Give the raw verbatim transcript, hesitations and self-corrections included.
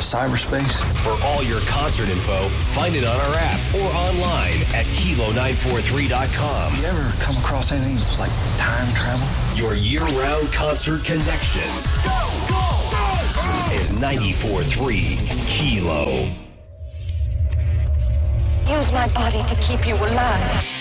cyberspace. For all your concert info, find it on our app or online at kilo nine four three dot com. You ever come across anything like time travel? Your year-round concert connection Go, go, go, go. is ninety-four point three Kilo. Use my body to keep you alive.